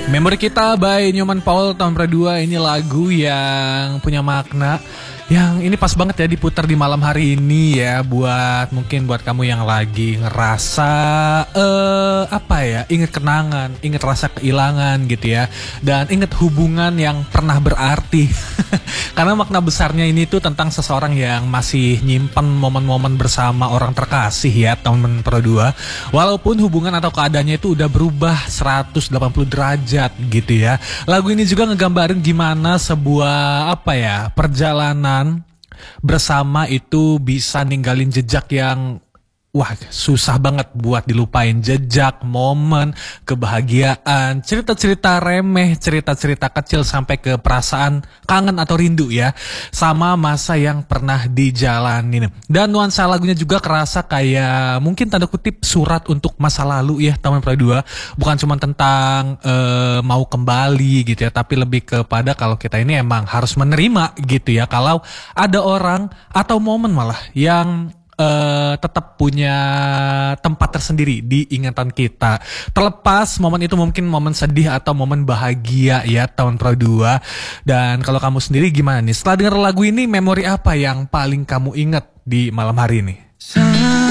Memori Kita by Nyoman Paul tahun 2 ini lagu yang punya makna yang ini pas banget ya diputar di malam hari ini ya buat mungkin buat kamu yang lagi ngerasa inget kenangan, inget rasa kehilangan gitu ya, dan inget hubungan yang pernah berarti. Karena makna besarnya ini tuh tentang seseorang yang masih nyimpen momen-momen bersama orang terkasih ya tahun 2. Walaupun hubungan atau keadaannya itu udah berubah 180 derajat gitu ya. Lagu ini juga ngegambarin gimana sebuah perjalanan bersama itu bisa ninggalin jejak yang susah banget buat dilupain. Jejak, momen, kebahagiaan, cerita-cerita remeh, cerita-cerita kecil sampai ke perasaan kangen atau rindu ya sama masa yang pernah dijalanin. Dan nuansa lagunya juga kerasa kayak mungkin tanda kutip surat untuk masa lalu ya tahun 2. Bukan cuma tentang mau kembali gitu ya, tapi lebih kepada kalau kita ini emang harus menerima gitu ya kalau ada orang atau momen malah yang tetap punya tempat tersendiri di ingatan kita. Terlepas momen itu mungkin momen sedih atau momen bahagia ya tahun 2. Dan kalau kamu sendiri gimana nih? Setelah dengar lagu ini, memori apa yang paling kamu ingat di malam hari ini?